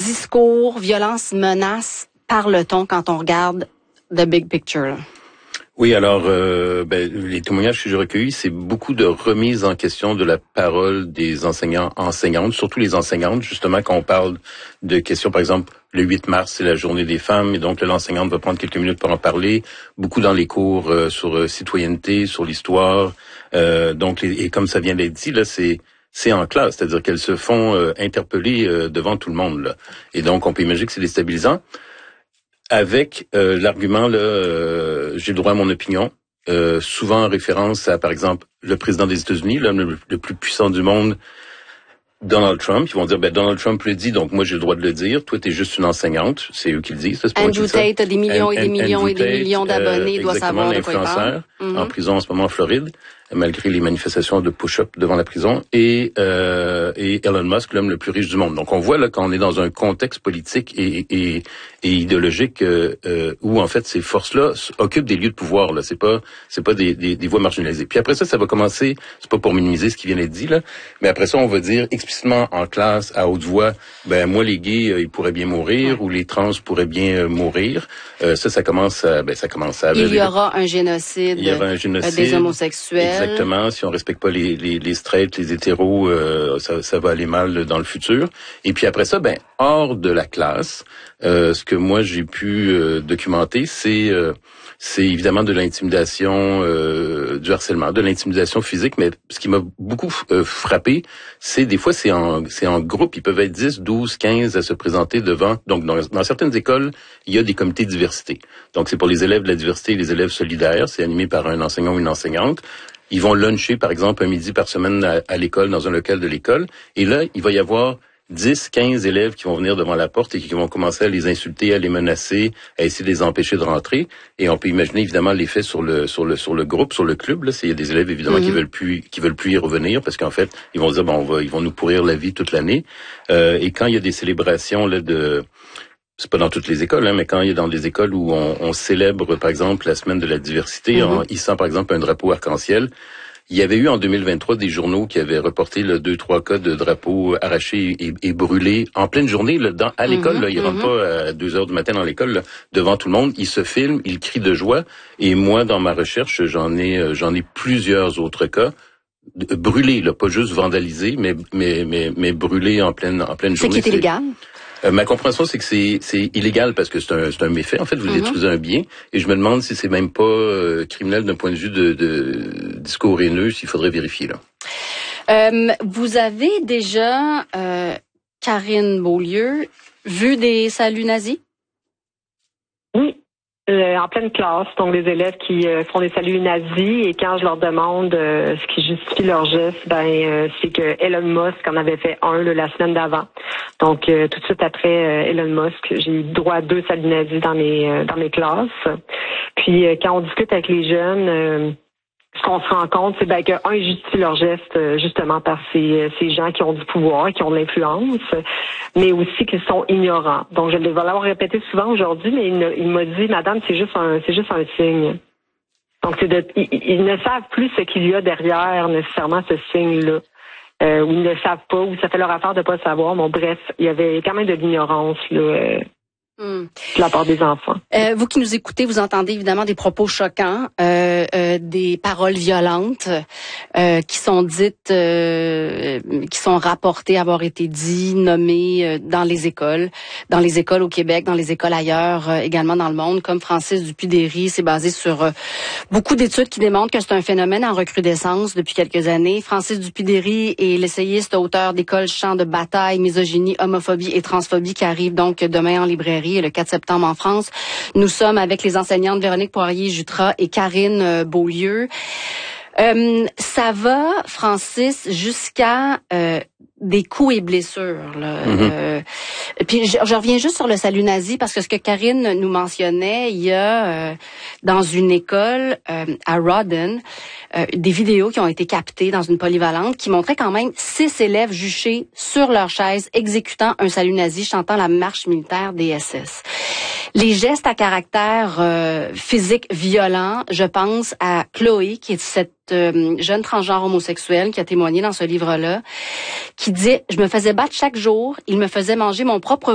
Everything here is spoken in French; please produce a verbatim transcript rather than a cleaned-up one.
discours, violence, menace parle-t-on quand on regarde the big picture, là? Oui, alors euh, ben, les témoignages que j'ai recueillis, c'est beaucoup de remise en question de la parole des enseignants, enseignantes, surtout les enseignantes, justement, quand on parle de questions, par exemple, le huit mars, c'est la journée des femmes, et donc l'enseignante va prendre quelques minutes pour en parler, beaucoup dans les cours euh, sur euh, citoyenneté, sur l'histoire, euh, donc, les, et comme ça vient d'être dit, là, c'est c'est en classe, c'est-à-dire qu'elles se font euh, interpeller euh, devant tout le monde, là. Et donc, on peut imaginer que c'est déstabilisant. Avec euh, l'argument, là, euh, j'ai le droit à mon opinion, euh, souvent en référence à, par exemple, le président des États-Unis, l'homme le, le plus puissant du monde, Donald Trump. Ils vont dire, ben Donald Trump le dit, donc moi j'ai le droit de le dire. Toi, t'es juste une enseignante. C'est eux qui le disent. C'est pas Andrew Tate a des millions et des millions et des millions d'abonnés, euh, doit savoir de quoi il parle. Mm-hmm. En prison en ce moment en Floride, malgré les manifestations de push-up devant la prison, et, euh, et Elon Musk, l'homme le plus riche du monde. Donc on voit là qu'on est dans un contexte politique et, et, et idéologique euh, où en fait ces forces-là occupent des lieux de pouvoir. Là, c'est pas c'est pas des, des, des voies marginalisées. Puis après ça, ça va commencer. C'est pas pour minimiser ce qui vient d'être dit là, mais après ça, on va dire explicitement en classe à haute voix, ben moi les gays euh, ils pourraient bien mourir, ouais, ou les trans pourraient bien euh, mourir. Euh, ça, ça commence à ben ça commence à. Il y aura un génocide. Il y aura un génocide des homosexuels. Exactement. Si on respecte pas les les, les straights, les hétéros, euh, ça ça va aller mal dans le futur. Et puis après ça, ben hors de la classe, euh, ce que moi j'ai pu euh, documenter, c'est euh, c'est évidemment de l'intimidation, euh, du harcèlement, de l'intimidation physique. Mais ce qui m'a beaucoup euh, frappé, c'est des fois c'est en c'est en groupe. Ils peuvent être dix, douze, quinze à se présenter devant. Donc dans, dans certaines écoles, il y a des comités de diversité. Donc c'est pour les élèves de la diversité et les élèves solidaires. C'est animé par un enseignant ou une enseignante. Ils vont luncher, par exemple, un midi par semaine à, à l'école, dans un local de l'école. Et là, il va y avoir dix, quinze élèves qui vont venir devant la porte et qui vont commencer à les insulter, à les menacer, à essayer de les empêcher de rentrer. Et on peut imaginer évidemment l'effet sur le sur le sur le groupe, sur le club. Là, il y a des élèves évidemment mm-hmm. qui veulent plus qui veulent plus y revenir parce qu'en fait, ils vont se dire bon, on va ils vont nous pourrir la vie toute l'année. Euh, et quand il y a des célébrations là de c'est pas dans toutes les écoles, hein, mais quand il y a dans des écoles où on, on célèbre, par exemple, la semaine de la diversité, mm-hmm. en hissant, par exemple, un drapeau arc-en-ciel, il y avait eu en deux mille vingt-trois des journaux qui avaient reporté là, deux, trois cas de drapeaux arrachés et, et brûlés en pleine journée là, dans, à l'école. Mm-hmm. Là, ils mm-hmm. rentrent pas à deux heures du matin dans l'école là, devant tout le monde. Ils se filment, ils crient de joie. Et moi, dans ma recherche, j'en ai, j'en ai plusieurs autres cas. Brûlés, là, pas juste vandalisés, mais mais mais mais brûlés en pleine en pleine journée. C'est qui est illégal. Euh, ma compréhension, c'est que c'est, c'est illégal parce que c'est un, c'est un méfait. En fait, vous mm-hmm. détruisez un bien. Et je me demande si c'est même pas euh, criminel d'un point de vue de, de discours haineux, s'il faudrait vérifier, là. Euh, vous avez déjà, euh, Karine Beaulieu, vu des saluts nazis? Oui. Euh, en pleine classe, donc des élèves qui euh, font des saluts nazis, et quand je leur demande euh, ce qui justifie leur geste, ben euh, c'est que Elon Musk en avait fait un là, la semaine d'avant. Donc euh, tout de suite après euh, Elon Musk, j'ai eu droit à deux saluts nazis dans mes euh, dans mes classes. Puis euh, quand on discute avec les jeunes, euh, ce qu'on se rend compte, c'est ben, qu'un, ils justifient leur geste euh, justement par ces, ces gens qui ont du pouvoir, qui ont de l'influence, mais aussi qu'ils sont ignorants. Donc, je vais l'avoir répété souvent aujourd'hui, mais il, il m'a dit, madame, c'est juste un, c'est juste un signe. Donc, c'est de, ils, ils ne savent plus ce qu'il y a derrière nécessairement ce signe-là, euh, ou ils ne savent pas, ou ça fait leur affaire de pas savoir. Bon, bref, il y avait quand même de l'ignorance là. Euh, Hmm. de la part des enfants. Euh, vous qui nous écoutez, vous entendez évidemment des propos choquants, euh, euh, des paroles violentes euh, qui sont dites, euh, qui sont rapportées avoir été dites, nommées euh, dans les écoles, dans les écoles au Québec, dans les écoles ailleurs, euh, également dans le monde, comme Francis Dupuy-Derry. C'est basé sur euh, beaucoup d'études qui démontrent que c'est un phénomène en recrudescence depuis quelques années. Francis Dupuy-Derry est l'essayiste, auteur d'école Champs de bataille, misogynie, homophobie et transphobie, qui arrive donc demain en librairie le quatre septembre en France. Nous sommes avec les enseignantes Véronique Poirier-Jutras et Karine euh, Beaulieu. Euh, ça va, Francis, jusqu'à euh, des coups et blessures. Là. Mm-hmm. Euh, puis je, je reviens juste sur le salut nazi parce que ce que Karine nous mentionnait, il y a euh, dans une école euh, à Rawdon euh, des vidéos qui ont été captées dans une polyvalente qui montraient quand même six élèves juchés sur leur chaise exécutant un salut nazi, chantant la marche militaire des S S. Les gestes à caractère euh, physique violent, je pense à Chloé, qui est cette euh, jeune transgenre homosexuelle qui a témoigné dans ce livre-là, qui dit « Je me faisais battre chaque jour, il me faisait manger mon propre vomi. »